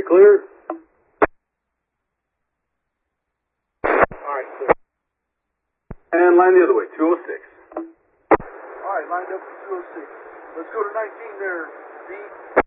clear. Alright, clear. And line the other way, 206. Alright, lined up for 206. Let's go to 19 there, B.